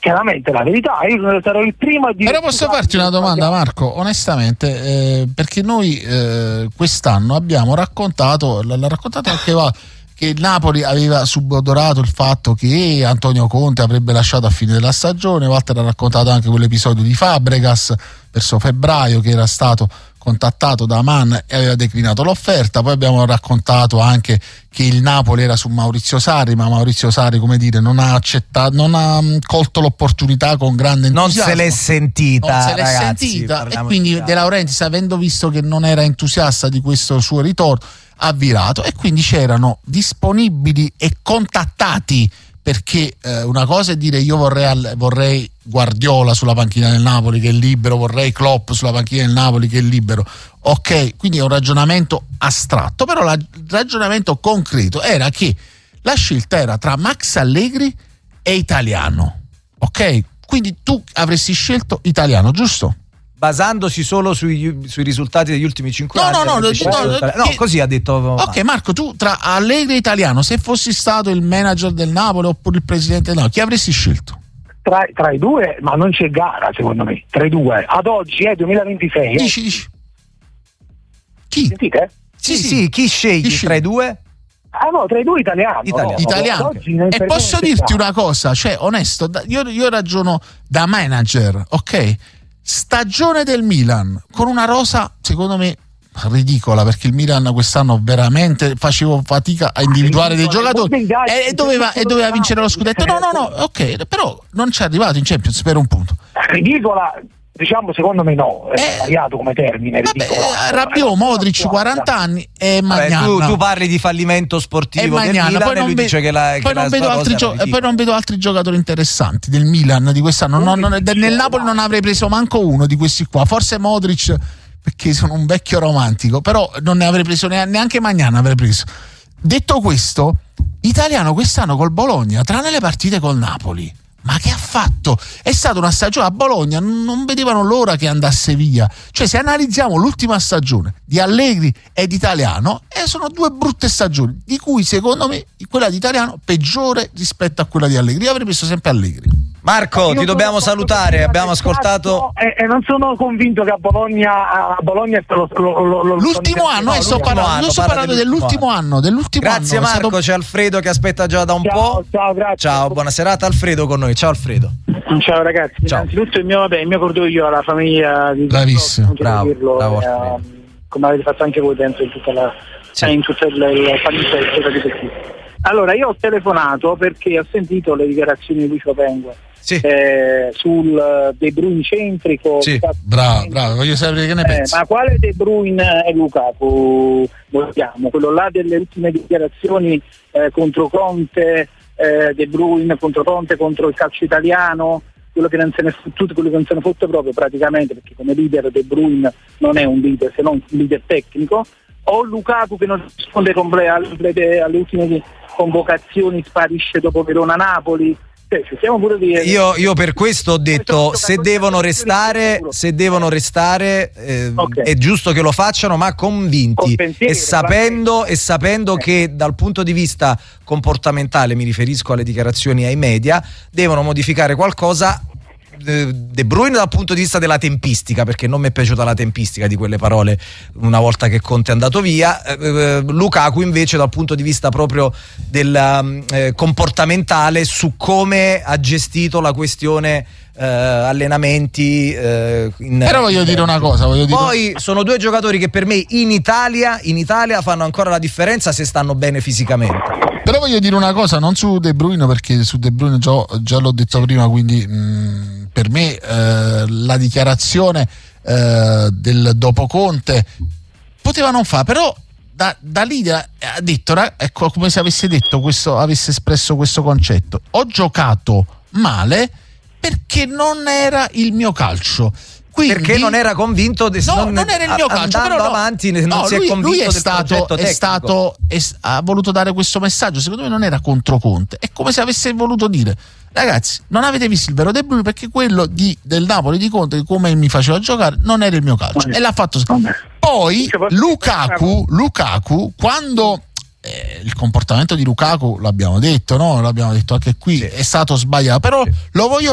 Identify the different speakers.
Speaker 1: chiaramente la verità, io sarò il primo a dire.
Speaker 2: Però posso farti una domanda, Marco, onestamente, perché noi quest'anno abbiamo raccontato, l'ha raccontato anche che il Napoli aveva subodorato il fatto che Antonio Conte avrebbe lasciato a fine della stagione. Walter ha raccontato anche quell'episodio di Fabregas verso febbraio, che era stato contattato da Mann e aveva declinato l'offerta. Poi abbiamo raccontato anche che il Napoli era su Maurizio Sarri, ma Maurizio Sarri, come dire, non ha colto l'opportunità con grande entusiasmo.
Speaker 3: Non se l'è sentita,
Speaker 2: e quindi De Laurentiis, avendo visto che non era entusiasta di questo suo ritorno, ha virato, e quindi c'erano disponibili e contattati, perché una cosa è dire io vorrei Guardiola sulla panchina del Napoli che è libero, vorrei Klopp sulla panchina del Napoli che è libero, ok, quindi è un ragionamento astratto, però il ragionamento concreto era che la scelta era tra Max Allegri e Italiano, ok, quindi tu avresti scelto Italiano, giusto?
Speaker 3: Basandosi solo sui risultati degli ultimi 5 anni.
Speaker 2: No,
Speaker 3: così ha detto.
Speaker 2: Ok, Marco, tu tra Allegri e Italiano, se fossi stato il manager del Napoli oppure il presidente del Napoli, chi avresti scelto?
Speaker 1: Tra i due, ma non c'è gara secondo me. Tra i due, ad oggi è 2026.
Speaker 2: Dici. Chi?
Speaker 1: Sentite?
Speaker 3: Sì, chi scegli tra i due?
Speaker 1: No, tra i due italiano.
Speaker 2: E posso dirti una cosa, cioè onesto, io ragiono da manager, ok? Stagione del Milan con una rosa secondo me ridicola, perché il Milan quest'anno veramente facevo fatica a individuare dei giocatori e doveva vincere lo scudetto. No, ok, però non ci è arrivato in Champions per un punto.
Speaker 1: Ridicola, diciamo, secondo me no, è variato come termine.
Speaker 2: Rabiot, Modric 40 anni e Magnana.
Speaker 3: Tu parli di fallimento sportivo del Milan, poi
Speaker 2: non vedo altri giocatori interessanti del Milan di quest'anno. Nel Napoli non avrei preso manco uno di questi qua, forse Modric perché sono un vecchio romantico, però non ne avrei preso neanche Magnana avrei preso. Detto questo, Italiano quest'anno col Bologna, tranne le partite col Napoli, ma che ha fatto? È stata una stagione a Bologna, non vedevano l'ora che andasse via. Cioè, se analizziamo l'ultima stagione di Allegri e di Italiano, sono due brutte stagioni, di cui secondo me quella di Italiano peggiore rispetto a quella di Allegri. Io avrei messo sempre Allegri.
Speaker 3: Marco, ti dobbiamo salutare, abbiamo ascoltato
Speaker 1: e non sono convinto che a Bologna
Speaker 2: l'ultimo anno, sto parlando dell'ultimo anno.
Speaker 3: Grazie Marco, c'è Alfredo che aspetta già da un po'.
Speaker 1: Ciao, grazie.
Speaker 3: Ciao, buona serata. Alfredo con noi. Ciao Alfredo.
Speaker 1: Ciao ragazzi, innanzitutto il mio cordoglio alla famiglia di
Speaker 2: bravissimo,
Speaker 3: bravo
Speaker 1: come avete fatto anche voi, penso, in tutta la famiglia di questi. Allora, io ho telefonato perché ho sentito le dichiarazioni di Lucio Pengue sul De Bruyne centrico.
Speaker 2: Bravo, voglio sapere che ne pensi.
Speaker 1: Ma quale De Bruyne e Lukaku vogliamo? Quello là delle ultime dichiarazioni contro Conte, De Bruyne contro Conte, contro il calcio italiano, quello che non se ne fottuto, quello che non se ne fotte proprio praticamente, perché come leader De Bruyne non è un leader se non un leader tecnico, o Lukaku che non risponde alle ultime convocazioni, sparisce dopo Verona-Napoli.
Speaker 3: Io per questo ho detto se devono restare è giusto che lo facciano, ma convinti e sapendo che dal punto di vista comportamentale, mi riferisco alle dichiarazioni ai media, devono modificare qualcosa. De Bruyne dal punto di vista della tempistica, perché non mi è piaciuta la tempistica di quelle parole una volta che Conte è andato via. Lukaku invece dal punto di vista proprio del comportamentale, su come ha gestito la questione allenamenti
Speaker 2: però voglio dire una cosa,
Speaker 3: poi sono due giocatori che per me in Italia fanno ancora la differenza se stanno bene fisicamente.
Speaker 2: Però voglio dire una cosa, non su De Bruyne, perché su De Bruyne già l'ho detto prima, quindi per me la dichiarazione del dopo Conte poteva non fare, però da lì ha detto, ecco, come se avesse detto questo, avesse espresso questo concetto: ho giocato male perché non era il mio calcio. Quindi,
Speaker 3: perché non era convinto
Speaker 2: non era il mio calcio,
Speaker 3: andando
Speaker 2: però
Speaker 3: avanti non si è convinto
Speaker 2: lui
Speaker 3: del progetto tecnico.
Speaker 2: Ha voluto dare questo messaggio, secondo me non era contro Conte, è come se avesse voluto dire: ragazzi, non avete visto il vero De Bruyne, perché quello del Napoli di Conte, come mi faceva giocare, non era il mio calcio, e l'ha fatto. Poi Lukaku quando il comportamento di Lukaku l'abbiamo detto, no? L'abbiamo detto anche qui, è stato sbagliato, però lo voglio